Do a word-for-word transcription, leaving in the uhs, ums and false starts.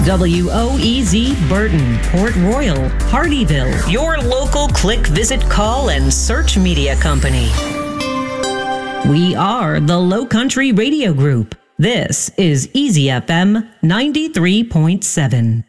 W O E Z Burton, Port Royal, Hardyville, your local click, visit, call, and search media company. We are the Low Country Radio Group. This is Easy F M ninety-three point seven.